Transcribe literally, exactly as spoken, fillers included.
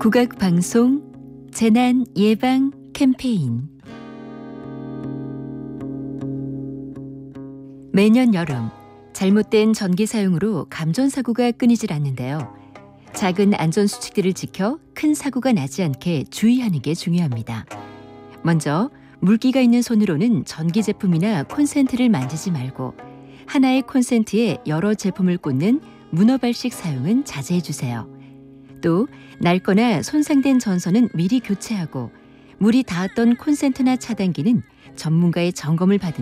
국악방송 재난 예방 캠페인. 매년 여름 잘못된 전기 사용으로 감전사고가 끊이질 않는데요. 작은 안전수칙들을 지켜 큰 사고가 나지 않게 주의하는 게 중요합니다. 먼저 물기가 있는 손으로는 전기 제품이나 콘센트를 만지지 말고 하나의 콘센트에 여러 제품을 꽂는 문어발식 사용은 자제해 주세요. 또 낡거나 손상된 전선은 미리 교체하고 물이 닿았던 콘센트나 차단기는 전문가의 점검을 받은